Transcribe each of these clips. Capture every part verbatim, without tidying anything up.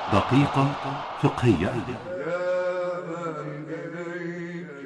دقيقة فقهية. يا من إليك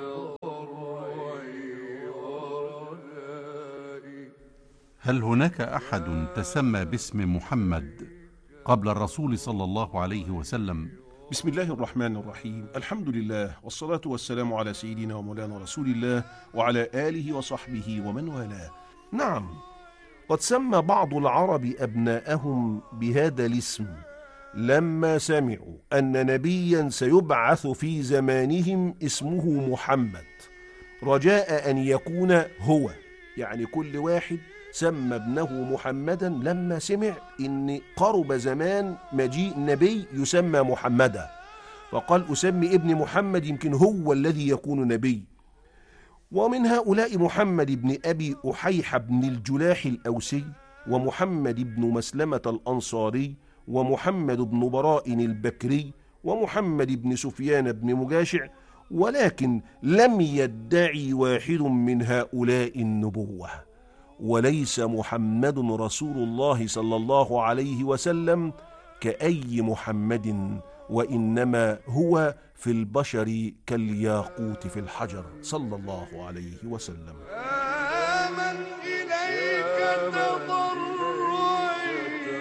تضرعي ورجائي. هل هناك أحد تسمى باسم محمد قبل الرسول صلى الله عليه وسلم؟ بسم الله الرحمن الرحيم. الحمد لله والصلاة والسلام على سيدنا ومولانا رسول الله وعلى آله وصحبه ومن والاه. نعم، قد سمى بعض العرب أبناءهم بهذا الاسم لما سمعوا أن نبيا سيبعث في زمانهم اسمه محمد، رجاء أن يكون هو. يعني كل واحد سمى ابنه محمدا لما سمع إن قرب زمان مجيء نبي يسمى محمدا، فقال أسمي ابن محمد يمكن هو الذي يكون نبي. ومن هؤلاء محمد بن أبي أحيح بن الجلاح الأوسي، ومحمد بن مسلمة الأنصاري، ومحمد بن براء البكري، ومحمد بن سفيان بن مجاشع، ولكن لم يدعي واحد من هؤلاء النبوة. وليس محمد رسول الله صلى الله عليه وسلم كأي محمد، وإنما هو في البشر كالياقوت في الحجر صلى الله عليه وسلم. يا من إليك تضرعي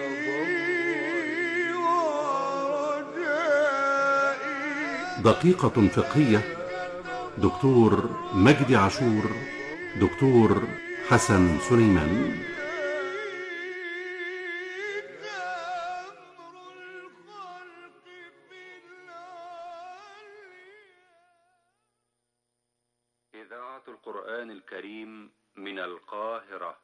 ورجائي. دقيقة فقهية. دكتور مجدي عاشور، دكتور حسن سليمان. إذاعة القرآن الكريم من القاهرة.